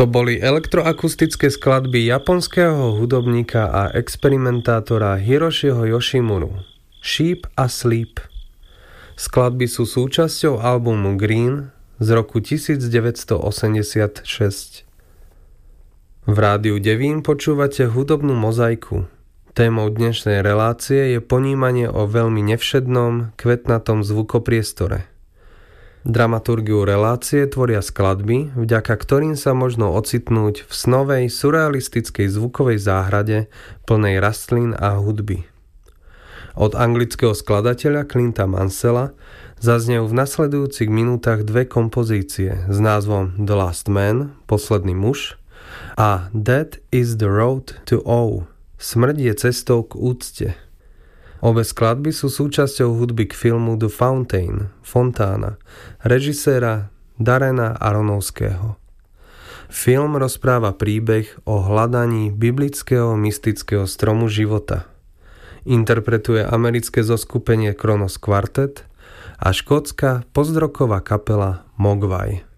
To boli elektroakustické skladby japonského hudobníka a experimentátora Hiroshiho Yoshimuru. Sheep Asleep. Skladby sú súčasťou albumu Green z roku 1986. V rádiu Devín počúvate hudobnú mozaiku. Témou dnešnej relácie je ponímanie o veľmi nevšednom, kvetnatom zvukopriestore. Dramaturgiu relácie tvoria skladby, vďaka ktorým sa možno ocitnúť v snovej, surrealistickej zvukovej záhrade plnej rastlín a hudby. Od anglického skladateľa Clinta Mansella zaznejú v nasledujúcich minútach dve kompozície s názvom The Last Man, Posledný muž, a That is the Road to Awe, Smrť je cestou k úcte. Obe skladby sú súčasťou hudby k filmu The Fountain, Fontána, režiséra Darrena Aronofského. Film rozpráva príbeh o hľadaní biblického mystického stromu života. Interpretuje americké zoskupenie Kronos Quartet a škótska postroková kapela Mogwai.